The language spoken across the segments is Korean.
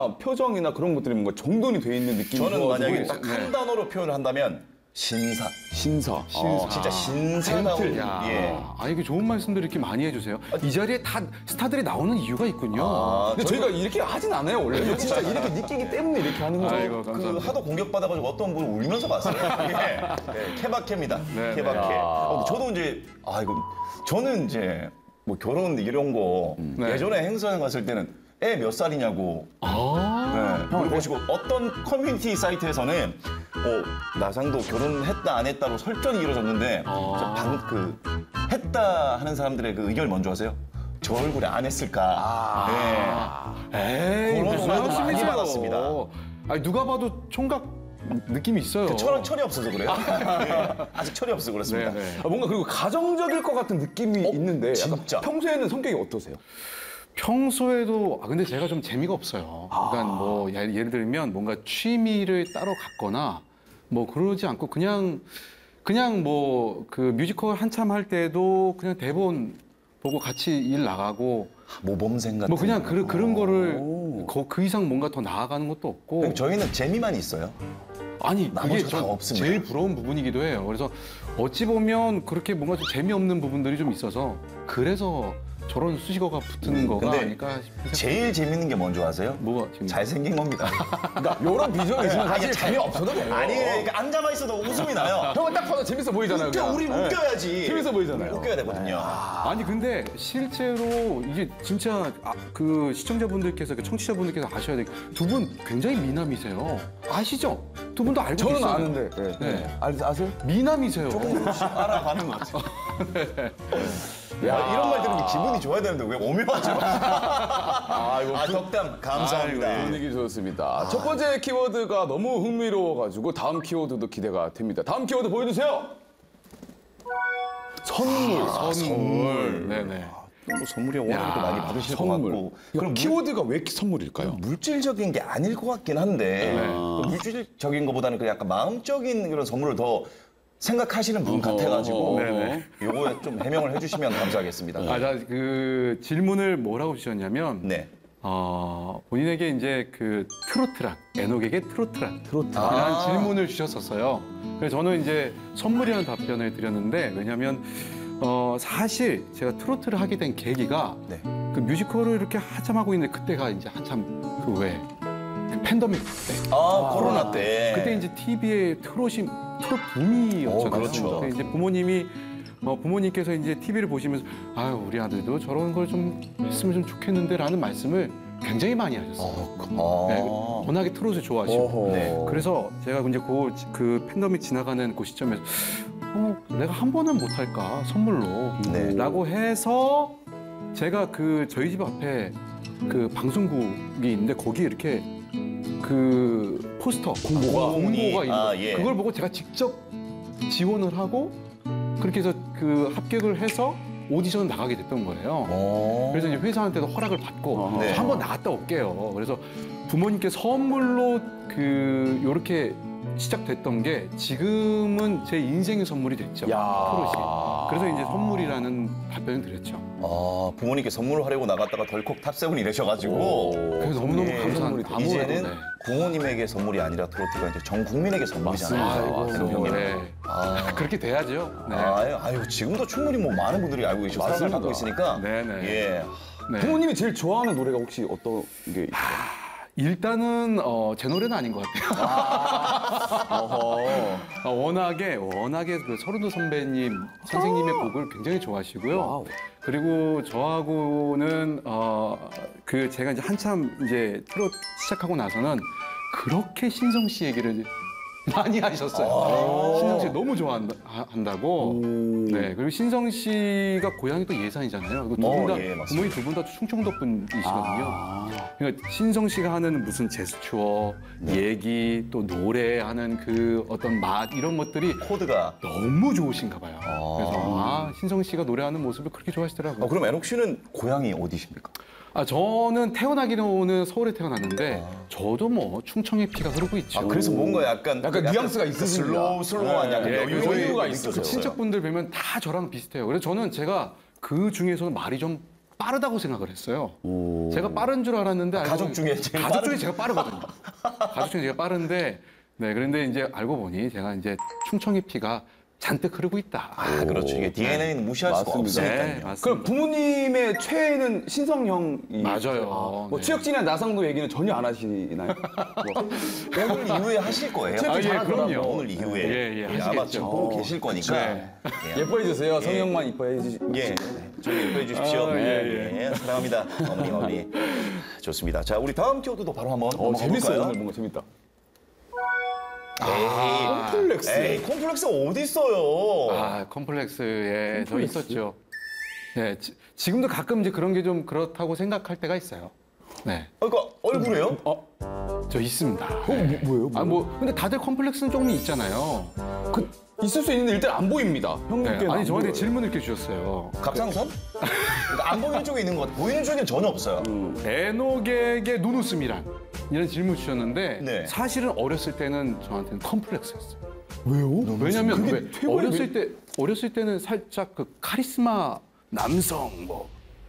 표정이나 그런 것들이 뭔가 정돈이 돼 있는 느낌이 저는 만약에 들어가지고. 딱 한 단어로 표현을 한다면 신사. 신사. 진짜 신사다운. 야, 예. 이게 좋은 말씀들 이렇게 많이 해주세요. 이 자리에 다 스타들이 나오는 이유가 있군요. 근데 저희가 이렇게 하진 않아요 원래. 진짜 이렇게 느끼기 때문에 이렇게 하는 거죠. 아이고, 그 감사합니다. 하도 공격받아가지고 어떤 분은 울면서 봤어요. 예. 케바케입니다. 네, 케바케. 근데 저도 이제 저는 이제 뭐 결혼 이런 거 네. 예전에 행사에 갔을 때는 애 몇 살이냐고. 네. 그걸 보시고 어떤 커뮤니티 사이트에서는 나상도 결혼했다 안 했다로 설전이 이루어졌는데 했다 하는 사람들의 그 의견을 먼저 하세요. 저 얼굴에 안 했을까. 네. 에이, 그런 무슨 오해도 많이 말씀이세요? 받았습니다. 아니, 누가 봐도 총각 느낌이 있어요. 철이 없어서 그래요. 네. 아직 철이 없어서 그렇습니다. 네. 뭔가 그리고 가정적일 것 같은 느낌이 있는데 약간 진짜? 평소에는 성격이 어떠세요? 평소에도 근데 제가 좀 재미가 없어요. 그러니까 뭐 예를 들면 뭔가 취미를 따로 갖거나 뭐 그러지 않고 그냥 뭐 그 뮤지컬 한참 할 때도 그냥 대본 보고 같이 일 나가고 모범생 같은. 뭐 그냥 그런 거를 그 이상 뭔가 더 나아가는 것도 없고. 저희는 재미만 있어요. 아니 그게 나머지가 다 전 없습니다. 제일 부러운 부분이기도 해요. 그래서 어찌 보면 그렇게 뭔가 좀 재미없는 부분들이 좀 있어서 그래서 저런 수식어가 붙는 거가 근데 아닐까 싶어요. 제일 재밌는 게 뭔지 아세요? 뭐가 지금 잘생긴 겁니다. 그러니까 이런 비주얼이 있으면 사실 재미없어도 돼요. 아니, 그러니까 앉아만 있어도 웃음이 나요. 형은 딱 봐도 재밌어 보이잖아요. 우리 그냥. 웃겨야지. 재밌어 보이잖아요. 웃겨야 되거든요. 아니 근데 실제로 이게 진짜 그 시청자분들께서 그 청취자분들께서 아셔야 돼. 두 분 굉장히 미남이세요. 아시죠? 두 분도 알고 저는 계시죠? 아는데. 네. 아세요? 미남이세요. 조금씩 알아가는 것 같아요. 이런 말 들으면 기분이 좋아야 되는데 왜 오묘하죠? 덕담 감사합니다. 분위기 좋습니다. 첫 번째 키워드가 너무 흥미로워가지고 다음 키워드도 기대가 됩니다. 다음 키워드 보여주세요. 선물. 네네. 뭐 선물이 워낙 또 많이 받으실 것 선물. 같고. 그럼 키워드가 왜 선물일까요? 물질적인 게 아닐 것 같긴 한데 네. 또 물질적인 것보다는 그 약간 마음적인 그런 선물을 더 생각하시는 분 같아가지고 네네. 요거에 좀 해명을 해주시면 감사하겠습니다. 그 질문을 뭐라고 주셨냐면 네. 본인에게 이제 그 트로트락, 애녹에게 트로트락이라는 질문을 주셨었어요. 그래서 저는 이제 선물이라는 답변을 드렸는데 왜냐하면 사실 제가 트로트를 하게 된 계기가 네. 그 뮤지컬을 이렇게 한참 하고 있는데 그때가 이제 한참 그 팬데믹 때 코로나 때. 그때 이제 TV에 트롯 붐이었잖아요. 그렇죠. 근데 이제 부모님께서 이제 TV를 보시면서 아유 우리 아들도 저런 걸 좀 했으면 좀 좋겠는데라는 말씀을 굉장히 많이 하셨어요. 네, 워낙에 트롯을 좋아하시고. 네. 그래서 제가 이제 그 팬데믹 지나가는 그 시점에서 내가 한 번은 못할까 선물로 네. 라고 해서 제가 그 저희 집 앞에 그 방송국이 있는데 거기에 이렇게 그 포스터 공고가 있는 예. 그걸 보고 제가 직접 지원을 하고 그렇게 해서 그 합격을 해서 오디션을 나가게 됐던 거예요. 그래서 이제 회사한테도 허락을 받고 네. 한번 나갔다 올게요. 그래서 부모님께 선물로 요렇게 시작됐던 게 지금은 제 인생의 선물이 됐죠. 트롯이. 그래서 이제 선물이라는 답변을 드렸죠. 부모님께 선물을 하려고 나갔다가 덜컥 탑세븐 이러셔가지고 그래서 너무너무 예, 감사한 이제는 부모님에게 선물이 아니라 트로트가 이제 전 국민에게 선물이잖아요. 네. 그렇게 돼야죠. 네. 아유, 지금도 충분히 뭐 많은 분들이 알고 계시고 사랑을 받고 있으니까. 네네. 예. 네. 부모님이 제일 좋아하는 노래가 혹시 어떤 게 있어요? 일단은 제 노래는 아닌 것 같아요. 워낙에 그 서른도 선생님의 곡을 굉장히 좋아하시고요. 그리고 저하고는 그 제가 이제 한참 이제 트롯 시작하고 나서는 그렇게 신성 씨 얘기를 많이 하셨어요. 신성 씨 너무 좋아한다고. 네. 그리고 신성 씨가 고향이 또 예산이잖아요. 두 분 다 예, 맞습니다. 부모님 두 분 다 충청도 분이시거든요. 그러니까 신성 씨가 하는 무슨 제스처, 얘기, 또 노래하는 그 어떤 맛 이런 것들이 코드가. 너무 좋으신가 봐요. 그래서 신성 씨가 노래하는 모습을 그렇게 좋아하시더라고요. 그럼 애녹 씨는 고향이 어디십니까? 저는 태어나기는 서울에 태어났는데 저도 뭐 충청의 피가 흐르고 있죠. 그래서 뭔가 약간 뉘앙스가 있으십니다. 슬로우한 약간 여유가 있었어요. 친척분들 뵈면 다 저랑 비슷해요. 그래서 저는 제가 그 중에서는 말이 좀 빠르다고 생각을 했어요. 제가 빠른 줄 알았는데 가족 중에 제일 가족 중에 빠른- 제가 빠르거든요. 가족 중에 제가 빠른데 네 그런데 이제 알고 보니 제가 이제 충청의 피가 잔뜩 흐르고 있다. 아, 그렇죠. 이게 DNA는 무시할 수가 맞습니다. 없으니까요. 네, 맞습니다. 그럼 부모님의 최애는 신성형이 맞아요. 뭐 네. 취혁진이나 나상도 얘기는 전혀 안 하시나요? 뭐. 오늘 이후에 하실 거예요. 아, 예, 잘하더라고요. 그럼요. 오늘 이후에 예, 아마 하시겠죠. 지금 보고 계실 거니까 네. 예뻐해 주세요. 성형만 이뻐해 주시고. 예, 좀 예뻐해 주십시오. 아, 예, 예, 사랑합니다. 어머니. 좋습니다. 자, 우리 다음 키워드도 바로 한번 넘어가 재밌어요. 볼까요? 오늘 뭔가 재밌다. 콤플렉스. 에이, 콤플렉스 어디 있어요? 아, 컴플렉스에 저 있었죠. 네, 지금도 가끔 이제 그런 게 좀 그렇다고 생각할 때가 있어요. 네, 그러니까 얼굴에요? 저 있습니다. 뭐예요? 아, 뭐 근데 다들 컴플렉스는 조금 있잖아요. 그 있을 수 있는데 일단 안 보입니다. 네, 형님께는 아니 안 저한테 보여요. 질문을 이렇게 주셨어요. 갑상선? 그러니까 안 보이는 쪽에 있는 것 같아요. 보이는 쪽에는 전혀 없어요. 애녹에게 눈웃음이란 이런 질문 주셨는데 네. 사실은 어렸을 때는 저한테는 컴플렉스였어요. 왜요? 왜냐면 그게 왜? 최고의 어렸을 때는 살짝 그 카리스마 남성 뭐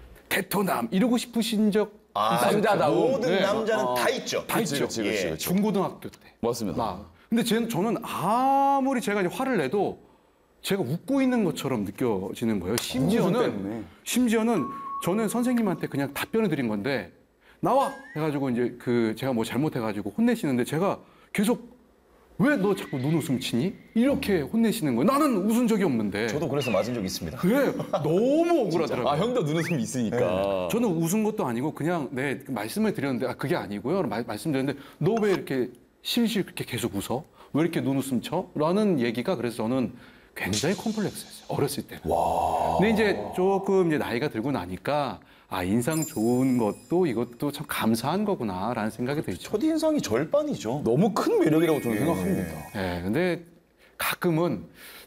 개토남 이러고 싶으신 적 남자다운. 모든 네. 남자는 다 있죠. 다 있죠. 그치, 그치, 예. 그치. 중고등학교 때. 맞습니다. 막. 근데 저는 아무리 제가 이제 화를 내도 제가 웃고 있는 것처럼 느껴지는 거예요. 때문에. 심지어는 저는 선생님한테 그냥 답변을 드린 건데 나와 해가지고 이제 그 제가 뭐 잘못해가지고 혼내시는데 제가 계속 왜 너 자꾸 눈웃음 치니? 이렇게 혼내시는 거예요. 나는 웃은 적이 없는데. 저도 그래서 맞은 적 있습니다. 그래 너무 억울하더라고요. 아 형도 눈웃음 있으니까. 저는 웃은 것도 아니고 그냥 말씀을 드렸는데 그게 아니고요. 말씀드렸는데 너 왜 이렇게 실실 그렇게 계속 웃어? 왜 이렇게 눈웃음 쳐? 라는 얘기가 그래서 저는 굉장히 콤플렉스였어요. 어렸을 때. 근데 이제 조금 이제 나이가 들고 나니까 아 인상 좋은 것도 이것도 참 감사한 거구나라는 생각이 들죠. 첫인상이 절반이죠. 너무 큰 매력이라고 저는 생각합니다. 네, 근데 가끔은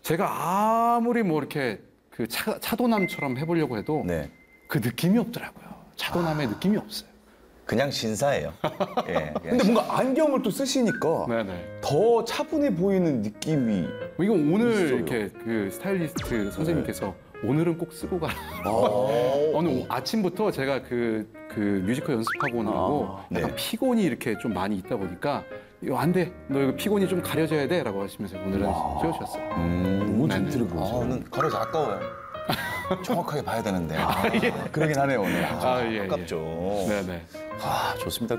제가 아무리 뭐 이렇게 그 차도남처럼 해보려고 해도 네. 그 느낌이 없더라고요. 차도남의 느낌이 없어요. 그냥 신사예요. 예. 근데 뭔가 안경을 또 쓰시니까 네네. 더 차분해 보이는 느낌이. 이거 오늘 있어요. 이렇게 그 스타일리스트 선생님께서 오늘은 꼭 쓰고 가라. 어, 오늘 아침부터 제가 그 뮤지컬 연습하고 오느라고 네. 약간 피곤이 이렇게 좀 많이 있다 보니까 이거 안 돼. 너 이거 피곤이 좀 가려져야 돼. 라고 하시면서 오늘은 찍으셨어요. 너무 네네. 젠틀해 아, 보이세요. 오늘 가려서 아까워요. 정확하게 봐야 되는데. 그러긴 하네요 오늘. 예. 아깝죠. 네네. 아, 좋습니다.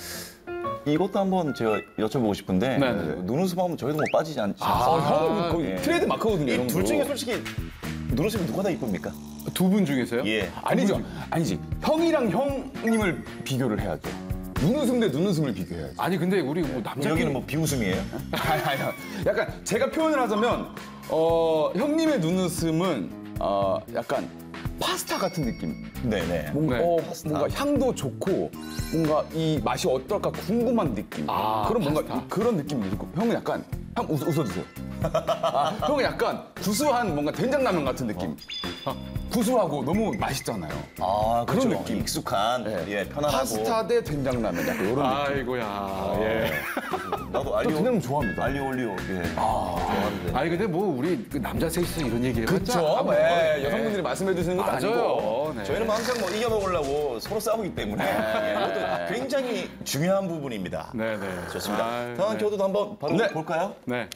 이것도 한번 제가 여쭤보고 싶은데 네네. 눈웃음 하면 저희도 뭐 빠지지 않지 형 거의 예. 트레이드 마크거든요. 이 둘 형도. 중에 솔직히 눈웃음이 누가 더 이쁩니까? 두 분 중에서요? 예. 아니지. 형이랑 형님을 비교를 해야죠. 눈웃음 대 눈웃음을 비교해야죠. 아니 근데 우리 뭐 남자끼리 여기는 뭐 비웃음이에요? 아니. 약간 제가 표현을 하자면 형님의 눈웃음은 약간 파스타 같은 느낌. 네네. 뭔가, 네, 뭔가 향도 좋고 뭔가 이 맛이 어떨까 궁금한 느낌. 아, 그런 뭔가 파스타. 그런 느낌이 있고 형은 약간 웃어주세요. 형은 약간 구수한 뭔가 된장라면 같은 느낌. 구수하고 너무 맛있잖아요. 아, 그런 그렇죠. 느낌. 익숙한, 예, 편안하고. 파스타 대 된장라면 약간 이런 느낌. 아이고야. 예. 나도 저 알리오, 된장 좋아합니다. 알리오 올리오. 예. 좋아하는데. 아니 근데 뭐 우리 그 남자 셋이서 이런 얘기 그렇죠. 네, 여성분들이 말씀해 주시는 것도 아니고. 맞아요. 네. 저희는 뭐 항상 뭐 이겨먹으려고 서로 싸우기 때문에 예, 이것도 굉장히 중요한 부분입니다. 네네. 좋습니다. 아유, 다음 네. 키워드도 한번 바로 네. 볼까요? 네.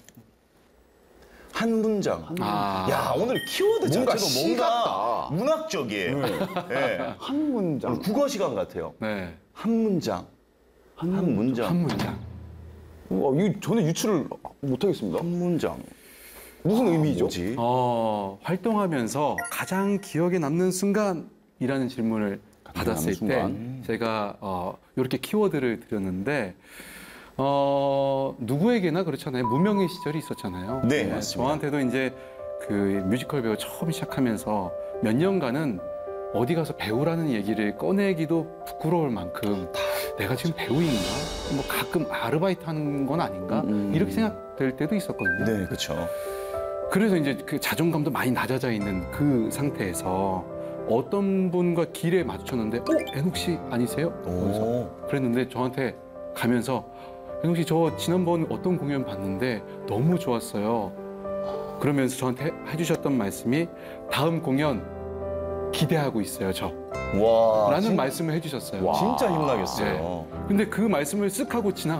한 문장. 아. 야, 오늘 키워드 뭔가 자체도 시 뭔가 같다. 문학적이에요. 예. 한 문장. 오늘 국어 시간 같아요. 네. 한 문장. 한 문장. 한 문장. 이거 저는 유추를 못 하겠습니다. 한 문장. 무슨 의미죠? 뭐지? 활동하면서 가장 기억에 남는 순간이라는 질문을 받았을 때 남는 순간. 제가 이렇게 키워드를 드렸는데 누구에게나 그렇잖아요. 무명의 시절이 있었잖아요. 네, 맞습니다. 저한테도 이제 그 뮤지컬 배우 처음 시작하면서 몇 년간은 어디 가서 배우라는 얘기를 꺼내기도 부끄러울 만큼 내가 지금 배우인가? 뭐 가끔 아르바이트 하는 건 아닌가? 이렇게 생각될 때도 있었거든요. 네, 그렇죠. 그래서 이제 그 자존감도 많이 낮아져 있는 그 상태에서 어떤 분과 길에 마주쳤는데, 애녹 씨 아니세요? 그래서 오. 그랬는데 저한테 가면서 애녹 씨 저 지난번 어떤 공연 봤는데 너무 좋았어요. 그러면서 저한테 해주셨던 말씀이 다음 공연 기대하고 있어요, 저. 와. 라는 말씀을 해주셨어요. 진짜 힘나겠어요. 근데 그 말씀을 쓱 하고 지나가